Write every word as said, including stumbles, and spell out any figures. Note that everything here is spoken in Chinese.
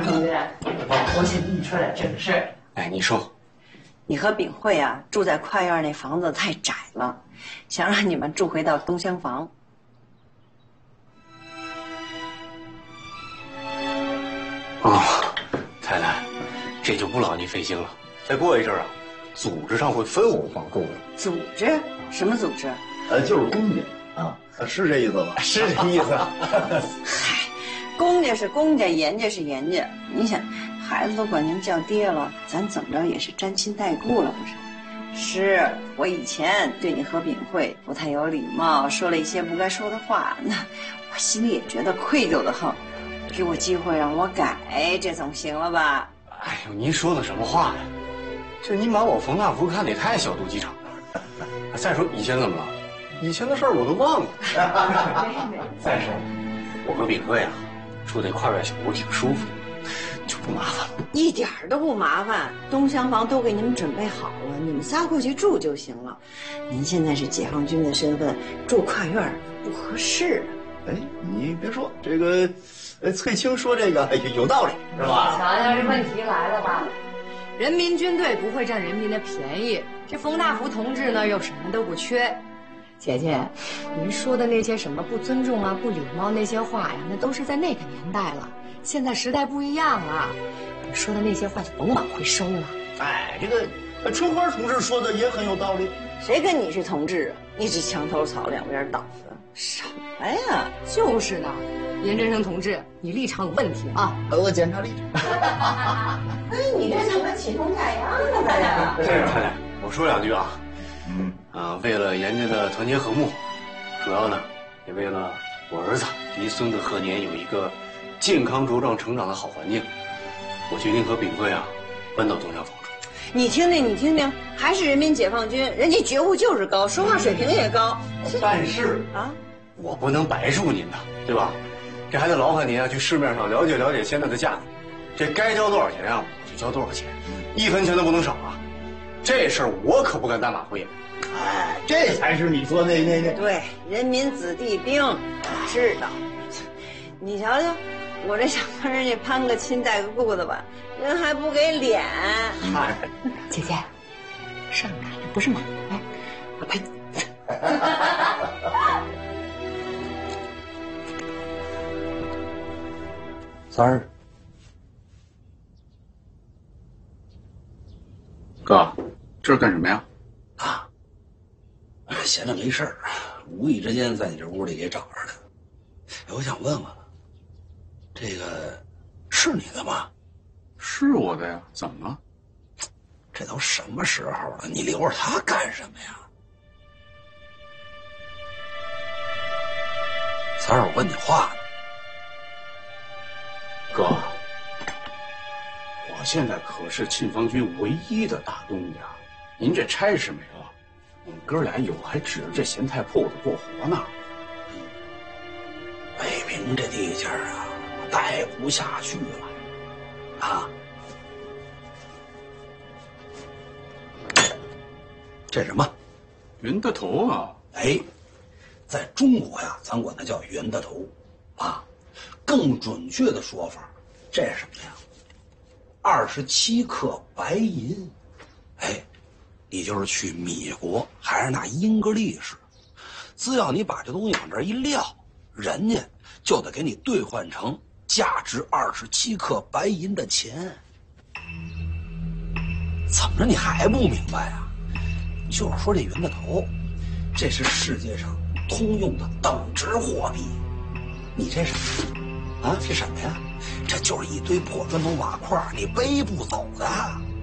同志，我先跟你说点正事儿。 哎，你说， 你和炳慧啊住在跨院那房子太窄了，想让你们住回到东厢房。 哦，太太，这就不劳你费心了。再过一阵儿啊，组织上会分我房住的。 组织？什么组织？ 呃，就是公家啊，是这意思吧？ 是这意思。 嗨，公家是公家，严家是严家。你想，孩子都管您叫爹了，咱怎么着也是沾亲带故了，不是？是我以前对你和炳慧不太有礼貌，说了一些不该说的话，那我心里也觉得愧疚的很。给我机会让我改，这总行了吧？ 哎呦，您说的什么话呀？这您把我冯大福看得也太小肚鸡肠了。再说以前怎么了？以前的事儿我都忘了。再说，我和炳慧啊，住那跨院小屋挺舒服，就不麻烦了。 一点儿都不麻烦，东厢房都给你们准备好了，你们仨过去住就行了。您现在是解放军的身份，住跨院不合适。 哎，你别说这个，呃，翠青说这个有有道理，是吧？ 瞧瞧这问题来了吧？人民军队不会占人民的便宜，这冯大福同志呢又什么都不缺。姐姐，您说的那些什么不尊重啊、不礼貌那些话呀，那都是在那个年代了。现在时代不一样了，你说的那些话就甭往回收了。 哎，这个春花同志说的也很有道理。 谁跟你是同志啊？一只墙头草，两边倒的，什么呀？ 就是呢，严真生同志，你立场有问题啊！ 我检查立场。 哎，你这怎么起哄假样了的呀？ 太太，我说两句啊。嗯啊，为了严家的团结和睦，主要呢也为了我儿子离孙子贺年有一个健康茁壮成长的好环境，我决定和炳慧啊搬到东厢房住。 你听听，你听听，还是人民解放军，人家觉悟就是高，说话水平也高。 但是啊，我不能白住您的，对吧？这还得劳烦您啊，去市面上了解了解现在的价格，这该交多少钱啊，我就交多少钱，一分钱都不能少啊。这事儿我可不敢大马虎眼。 哎，这才是你说那那那对，人民子弟兵，我知道。你瞧瞧，我这想跟人家攀个亲带个故的吧，人还不给脸。 嗨， 姐姐，上赶着不是买卖，我呸！ 三儿， 哥，这是干什么呀？ 啊，闲着没事儿，无意之间在你这屋里给找着的。哎，我想问问，这个是你的吗？ 是我的呀，怎么了？ 这都什么时候了，你留着它干什么呀？三儿，我问你话呢。 哥，我现在可是庆芳军唯一的大东家，您这差事没了，我们哥俩以后还指着这咸菜铺子过活呢。 北平这地界儿啊，待不下去了，啊！这什么？ 云的头啊！ 哎，在中国呀，咱管它叫云的头，啊。更准确的说法，这是什么呀？二十七克白银，哎，你就是去米国还是那英格力士，只要你把这东西往这一撂，人家就得给你兑换成价值二十七克白银的钱。怎么着你还不明白啊？就是说这云的头，这是世界上通用的等值货币，你这是？啊，这什么呀？这就是一堆破砖头瓦块，你背不走的。